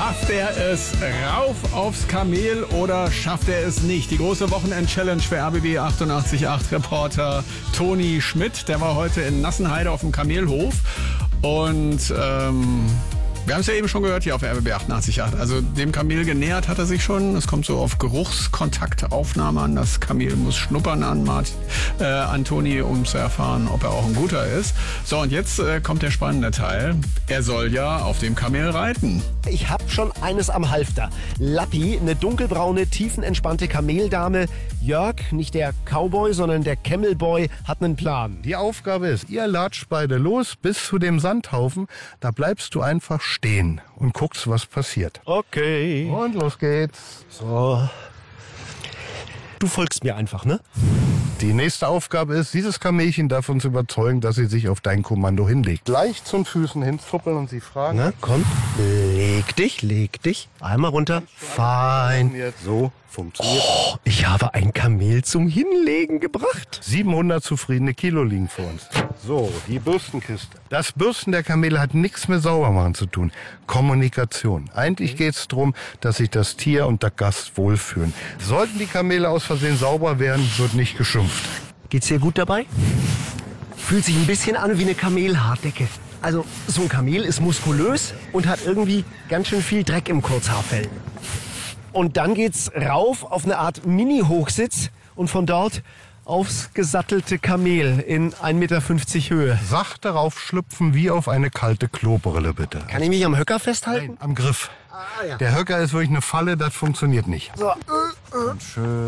Schafft er es rauf aufs Kamel oder schafft er es nicht? Die große Wochenend-Challenge für RBB 88.8 Reporter Toni Schmidt. Der war heute in Nassenheide auf dem Kamelhof. Und wir haben es ja eben schon gehört hier auf RBB 88.8. Also dem Kamel genähert hat er sich schon. Es kommt so auf Geruchskontaktaufnahme an. Das Kamel muss schnuppern an Toni, um zu erfahren, ob er auch ein guter ist. So, und jetzt kommt der spannende Teil. Er soll ja auf dem Kamel reiten. Ich hab schon eines am Halfter. Lappi, eine dunkelbraune, tiefenentspannte Kameldame. Jörg, nicht der Cowboy, sondern der Camelboy, hat einen Plan. Die Aufgabe ist, ihr latscht beide los bis zu dem Sandhaufen. Da bleibst du einfach stehen und guckst, was passiert. Okay. Und los geht's. So. Du folgst mir einfach, ne? Die nächste Aufgabe ist, dieses Kamelchen davon zu überzeugen, dass sie sich auf dein Kommando hinlegt. Leicht zu den Füßen hinzuppeln und sie fragen. Na, komm. Leg dich. Einmal runter. Fein. So funktioniert Oh, ich habe ein Kamel zum Hinlegen gebracht. 700 zufriedene Kilo liegen vor uns. So, die Bürstenkiste. Das Bürsten der Kamele hat nichts mit Saubermachen zu tun. Kommunikation. Eigentlich geht es darum, dass sich das Tier und der Gast wohlfühlen. Sollten die Kamele aus Versehen sauber werden, wird nicht geschimpft. Geht's dir gut dabei? Fühlt sich ein bisschen an wie eine Kamelhaardecke. Also so ein Kamel ist muskulös und hat irgendwie ganz schön viel Dreck im Kurzhaarfell. Und dann geht's rauf auf eine Art Mini-Hochsitz und von dort aufs gesattelte Kamel in 1,50 Meter Höhe. Sachte raufschlüpfen wie auf eine kalte Klobrille, bitte. Kann ich mich am Höcker festhalten? Am Griff. Ah, ja. Der Höcker ist wirklich eine Falle, das funktioniert nicht. So. Und schön.